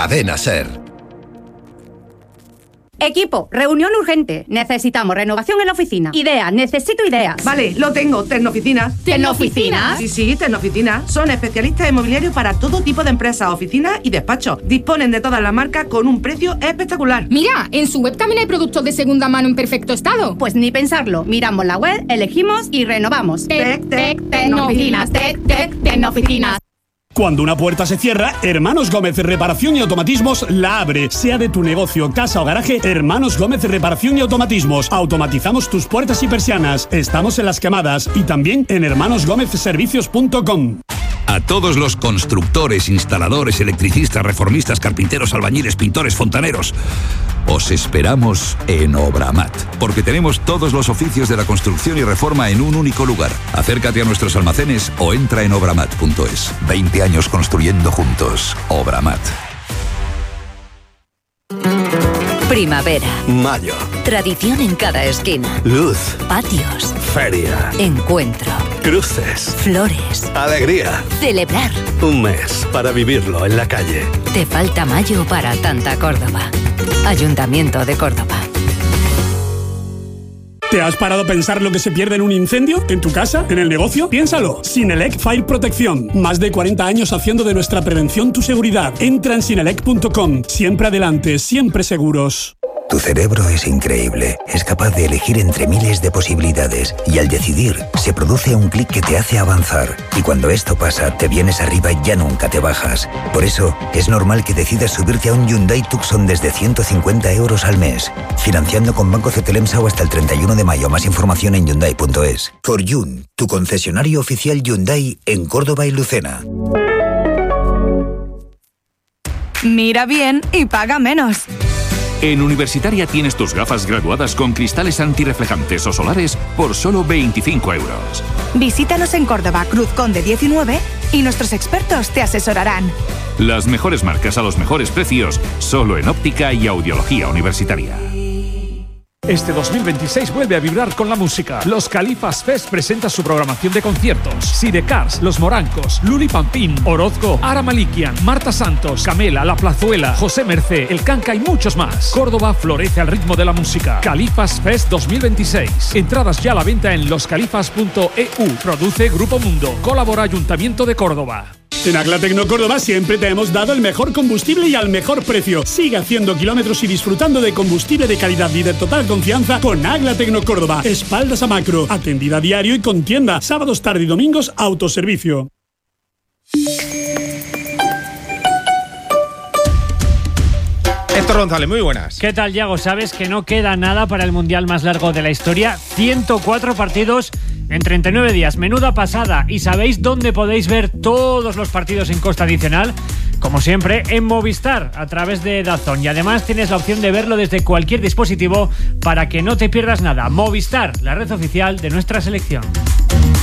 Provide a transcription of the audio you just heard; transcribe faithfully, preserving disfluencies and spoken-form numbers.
Cadena SER. Equipo, reunión urgente. Necesitamos renovación en la oficina. Ideas, necesito ideas. Vale, lo tengo. Tecnooficina. ¿Tecnooficina? Sí, sí, Tecnooficina. Son especialistas inmobiliarios para todo tipo de empresas, oficinas y despachos. Disponen de todas las marcas con un precio espectacular. Mira, en su web también hay productos de segunda mano en perfecto estado. Pues ni pensarlo. Miramos la web, elegimos y renovamos. Tec, tec, Tecnooficinas. Tec, tec, Tecnooficinas. Cuando una puerta se cierra, Hermanos Gómez Reparación y Automatismos la abre. Sea de tu negocio, casa o garaje, Hermanos Gómez Reparación y Automatismos. Automatizamos tus puertas y persianas. Estamos en Las Quemadas y también en hermanos gómez servicios punto com. A todos los constructores, instaladores, electricistas, reformistas, carpinteros, albañiles, pintores, fontaneros, os esperamos en Obramat, porque tenemos todos los oficios de la construcción y reforma en un único lugar. Acércate a nuestros almacenes o entra en obramat punto es. veinte años construyendo juntos. Obramat. Primavera. Mayo. Tradición en cada esquina. Luz. Patios. Feria. Encuentro. Cruces. Flores. Alegría. Celebrar. Un mes para vivirlo en la calle. Te falta mayo para tanta Córdoba. Ayuntamiento de Córdoba. ¿Te has parado a pensar lo que se pierde en un incendio? ¿En tu casa? ¿En el negocio? Piénsalo. Sinelec Fire Protección. Más de cuarenta años haciendo de nuestra prevención tu seguridad. Entra en sinelec punto com. Siempre adelante, siempre seguros. Tu cerebro es increíble. Es capaz de elegir entre miles de posibilidades y al decidir se produce un clic que te hace avanzar. Y cuando esto pasa, te vienes arriba y ya nunca te bajas. Por eso, es normal que decidas subirte a un Hyundai Tucson desde ciento cincuenta euros al mes. Financiando con Banco Cetelemsa o hasta el treinta y uno de mayo. Más información en hyundai punto es. Forjun, tu concesionario oficial Hyundai en Córdoba y Lucena. Mira bien y paga menos. En Universitaria tienes tus gafas graduadas con cristales antirreflejantes o solares por solo veinticinco euros. Visítanos en Córdoba, Cruz Conde diecinueve y nuestros expertos te asesorarán. Las mejores marcas a los mejores precios, solo en óptica y audiología universitaria. Este dos mil veintiséis vuelve a vibrar con la música. Los Califas Fest presenta su programación de conciertos. Sidecars, Los Morancos, Luli Pampín, Orozco, Ara Malikian, Marta Santos, Camela, La Plazuela, José Mercé, El Canca y muchos más. Córdoba florece al ritmo de la música. Califas Fest dos mil veintiséis. Entradas ya a la venta en los califas punto e u. Produce Grupo Mundo. Colabora Ayuntamiento de Córdoba. En Aglatecno Córdoba siempre te hemos dado el mejor combustible y al mejor precio. Sigue haciendo kilómetros y disfrutando de combustible de calidad y de total confianza con Aglatecno Córdoba. Espaldas a macro, atendida a diario y con tienda. Sábados, tarde y domingos, autoservicio. Héctor González, muy buenas. ¿Qué tal, Yago? ¿Sabes que no queda nada para el mundial más largo de la historia? ciento cuatro partidos en treinta y nueve días. Menuda pasada. ¿Y sabéis dónde podéis ver todos los partidos en costa adicional? Como siempre, en Movistar, a través de DAZN. Y además tienes la opción de verlo desde cualquier dispositivo para que no te pierdas nada. Movistar, la red oficial de nuestra selección.